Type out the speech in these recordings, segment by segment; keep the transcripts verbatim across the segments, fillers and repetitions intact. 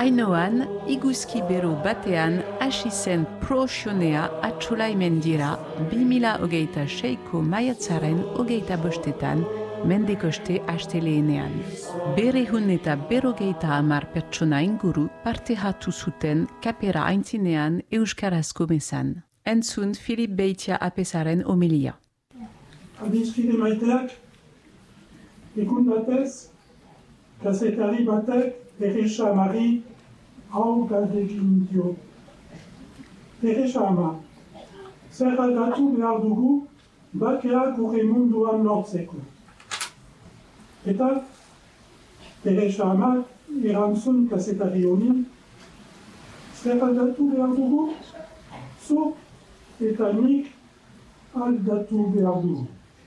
Ainoan, iguzki bero batean hasi zen pro-xionea atxolaimen dira bi mila hogeita seiko maiatzaren hogeita bostetan mendekoste asteleenean. Berehun eta berogeita hamar pertsona inguru parte hartu zuten kapera aintzinean euskarazko mezan. Entzun Filip Beitia apesaren homilia. Adiskide maiteak, ikun batez, kazetari batek Teresa Mari hau galdegin dio. Teresa ama, zer aldatu behar dugu bakea gure munduan lortzeko. Eta Teresa ama erantzun kazetari honi, zer aldatu behar dugu, zuk eta nik aldatu behar dugu.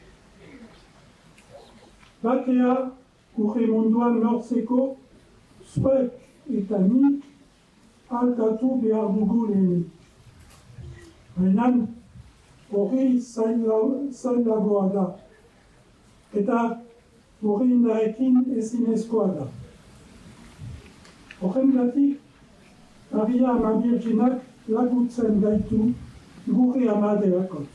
Bakea gure munduan lortzeko, zuek eta nik aldatu behar dugu lehenik. Baina hori zailagoa da, eta hori indarekin ezinezkoa da. Horrengatik, Maria Ama Birjinak laguntzen gaitu gure ama delakotz.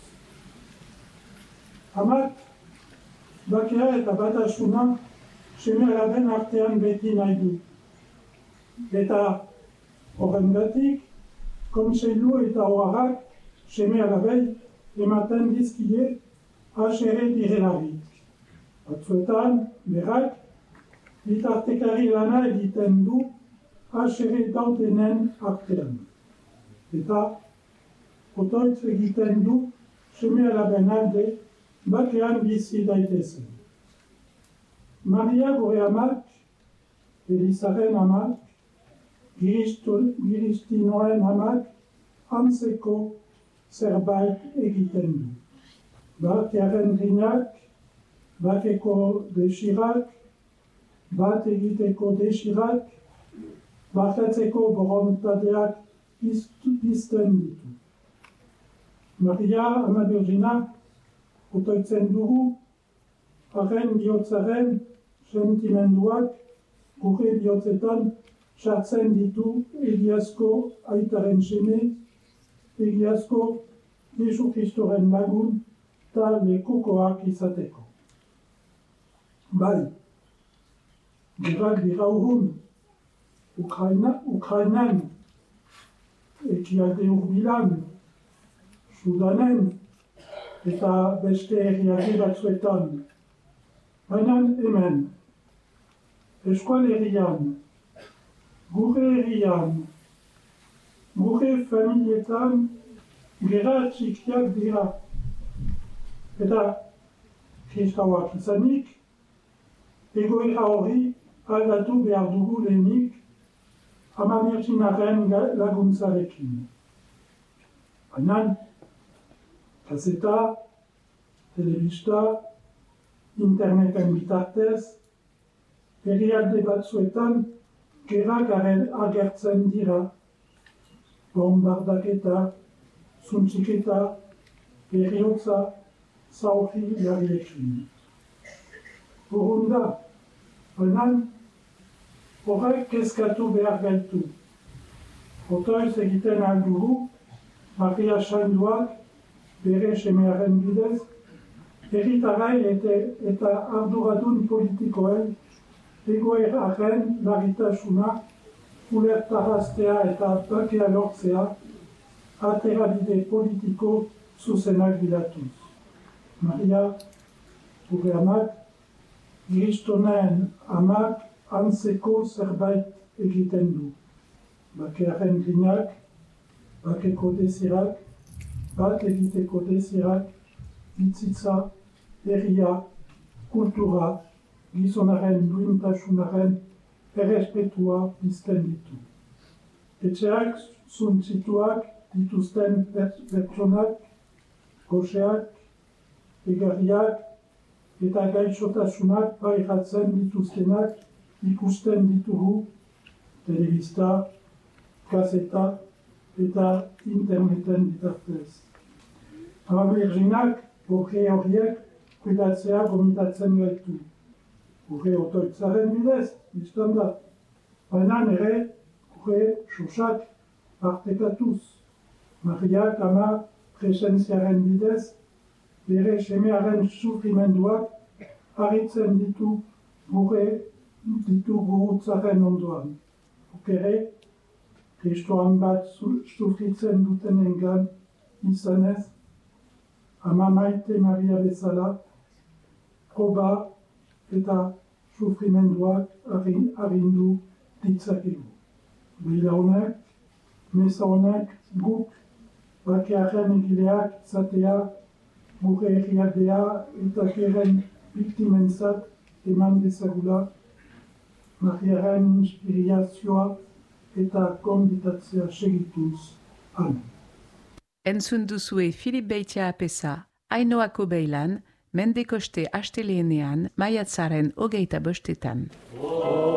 Amak, bakea eta batasuna seme-alaben artean beti nahi du. Eta horrengatik, kontseilu eta oharrak seme-alabei ematen dizkie asere direlarik. Batzuetan, berak, bitartekari lana egiten du asere daudenen artean. Eta otoitz egiten du seme-alaben alde bakean bizi daitezen. Maria gure amak, Elizaren amak, Giristinoen amak, antzeko zerbait egiten du. Bakearen grinak, bakeko desirak, bat egiteko desirak, bakatzeko borontateak pizten ditu. Maria Ama Birjina otoitzen dugu, haren bihotzaren sentimenduak gure bihotzetan sartzen ditu egiazko aitaren seme, egiazko Jesu Kristoren lagun eta lekukoak izateko. Bai, gerak diraurun, Ukraina, Ukrainan, ekialde urbilan, Sudanen, eta beste herriari batzuetan. Baina hemen, eskualerian, gure herrian, gure familietan, gera txikiak dira. Eta kristauak izanik, egoera hori aldatu behar dugu lehenik Ama Birjinaren laguntzarekin. Baina, kaseta, telebista, interneten bitartez, herrialde batzuetan gerak agertzen dira, bombardaketa, zuntxiketa, heriotza, zaurri jarriekin. Horren da, baina horrek kezkatu behar gaitu. Otoiz egiten aldugu, Maria Sainduak bere semearen bidez, herritarrai eta arduradun politikoen egoeraren larritasuna ulertaraztea eta bakea lortzea aterabide politiko zuzenak bilatuz. Maria, gure amak, Kristonen amak antzeko zerbait egiten du. Bakearen grinak, bakeko desirak, bat egiteko desirak, bitzitza, herria, kultura, gizonaren duintasunaren errespetua pizten ditu. Etxeak zuntzituak dituzten pertsonak, goxeak, egarriak eta gaixotasunak pairatzen dituztenak ikusten ditugu telebista, kaseta eta interneten bitartez. Ama Birjinak gure horiek kuidatzea gomitatzen gaitu. Gure otoitzaren bidez, biztan da. Baina ere, gure xuxak partekatuz. Mariak ama presentziaren bidez, bere semearen sufrimenduak harritzen ditu gure ditu gurutzaren ondoan. Ukere, kristoan bat sufritzen dutenengan izanez, ama Maite Maria bezala, proba eta sufrimenduak arindu ditzakegu. Bila honek, meza honek guk bakearen egileak izatea, gure herrialdea eta keren biktimentzat eman dezagula, Mariaren inspirazioa eta konbitatzea segituz. Amen. Entzun duzue Filip Beitia apesa, Ainoako beilan, mendekoste asteleenean, maiatzaren hogeita bostetan.